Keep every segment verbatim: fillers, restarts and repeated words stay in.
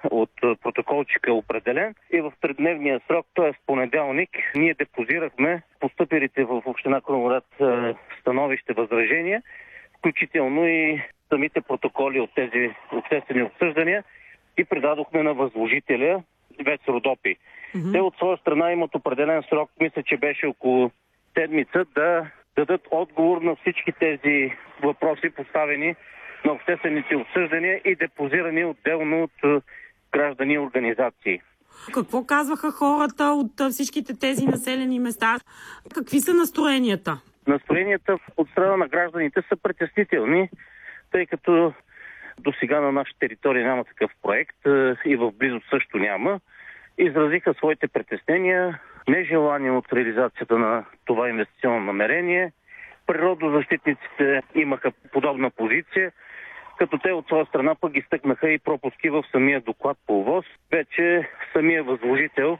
от протоколчика определен и в тридневния срок, т.е. понеделник, ние депозирахме постъпилите в община Крумовград становище, възражения, включително и самите протоколи от тези обществени обсъждания и предадохме на възложителя ВЕЦ Родопи. Mm-hmm. Те от своя страна имат определен срок, мисля, че беше около седмица, да дадат отговор на всички тези въпроси, поставени на обществените обсъждания и депозирани отделно от граждани и организации. Какво казваха хората от всичките тези населени места? Какви са настроенията? Настроенията от страна на гражданите са притеснителни, тъй като до сега на наша територия няма такъв проект и в близост също няма. Изразиха своите притеснения, нежелание от реализацията на това инвестиционно намерение. Природозащитниците имаха подобна позиция, като те от своя страна пък изтъкнаха и пропуски в самия доклад по ОВОС. Вече самия възложител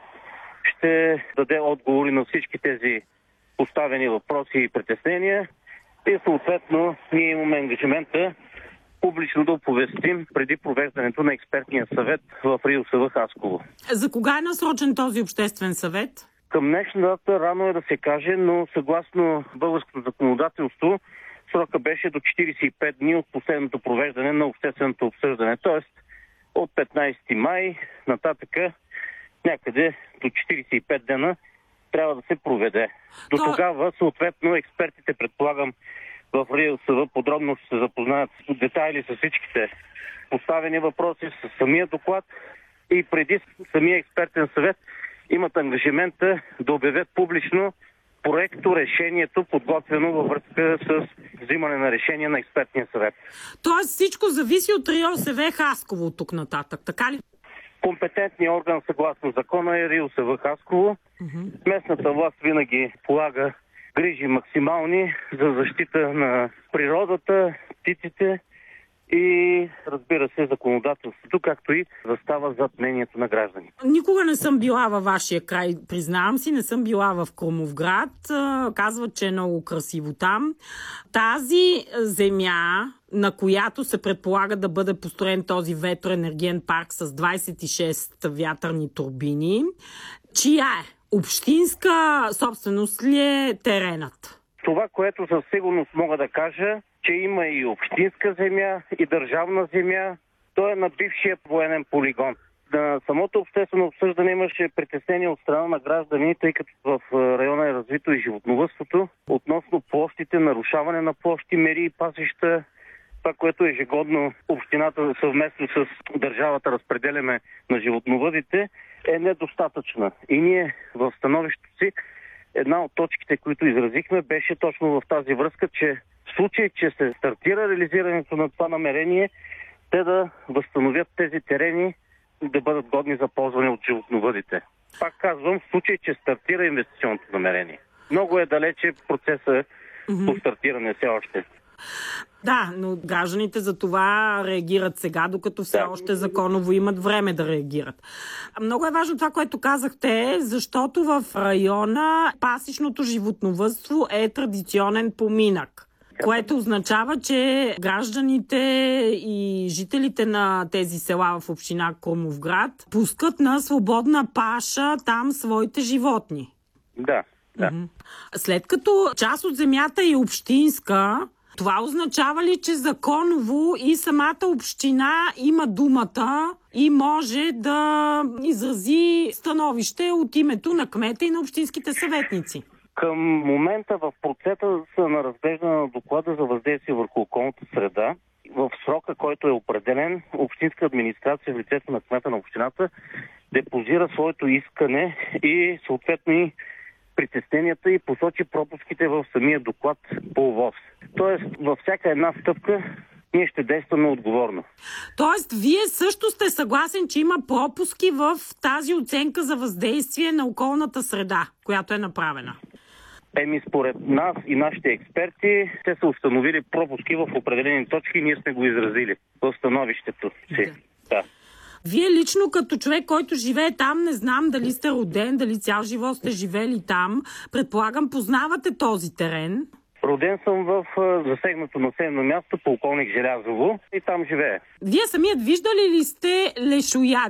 ще даде отговори на всички тези поставени въпроси и притеснения и съответно ние имаме ангажимента публично да оповестим преди провеждането на експертния съвет в РИОСВ Хасково. За кога е насрочен този обществен съвет? Към днешна дата рано е да се каже, но съгласно българското законодателство срока беше до четиридесет и пет дни от последното провеждане на общественото обсъждане. Тоест от петнайсети май нататъка някъде до четиридесет и пет дена трябва да се проведе. До То... тогава съответно експертите, предполагам, в РИОСВ подробно ще се запознаят с детайли с всичките поставени въпроси, с самия доклад и преди самия експертен съвет имат ангажимента да обявят публично проекто решението, подготвено във връзка с взимане на решение на експертния съвет. Тоест всичко зависи от РИОСВ Хасково от тук нататък, така ли? Компетентният орган съгласно закона е РИОСВ Хасково. Mm-hmm. Местната власт винаги полага грижи максимални за защита на природата, птиците и, разбира се, законодателството, както и застава зад мнението на гражданите. Никога не съм била във вашия край, признавам си, не съм била в Крумовград. Казват, че е много красиво там. Тази земя, на която се предполага да бъде построен този ветроенергиен парк с двайсет и шест вятърни турбини, чия е? Общинска собственост ли е теренът? Това, което със сигурност мога да кажа, че има и общинска земя, и държавна земя. Той е на бившия военен полигон. На самото обществено обсъждане имаше притеснение от страна на граждани, тъй като в района е развито и животновъдството, относно площите, нарушаване на площи, мери и пасища. Това, което ежегодно общината съвместно с държавата разпределяме на животновъдите, е недостатъчна. И ние в становището си, една от точките, които изразихме, беше точно в тази връзка, че в случай, че се стартира реализирането на това намерение, те да възстановят тези терени да бъдат годни за ползване от животновъдите. Пак казвам, в случай, че стартира инвестиционното намерение. Много е далече процеса mm-hmm. по стартиране все още. Да, но гражданите за това реагират сега, докато все да. още законово имат време да реагират. Много е важно това, което казахте, защото в района пасищното животновъдство е традиционен поминък, което означава, че гражданите и жителите на тези села в община Крумовград пускат на свободна паша там своите животни. Да, да. След като част от земята е общинска, това означава ли, че законово и самата община има думата и може да изрази становище от името на кмета и на общинските съветници? Към момента в процеса на разглеждане на доклада за въздействие върху околната среда, в срока, който е определен, общинска администрация в лицето на кмета на общината депозира своето искане и съответно и притесненията и посочи пропуските в самия доклад по ОВОС. Тоест, във всяка една стъпка ние ще действаме отговорно. Тоест, вие също сте съгласен, че има пропуски в тази оценка за въздействие на околната среда, която е направена? Еми, според нас и нашите експерти, те са установили пропуски в определени точки и ние сме го изразили в становището си. Да. Да. Вие лично като човек, който живее там, не знам дали сте роден, дали цял живот сте живели там, предполагам, познавате този терен. Роден съм в засегнато населено място, полковник Желязово, и там живее. Вие самият виждали ли сте лешояди?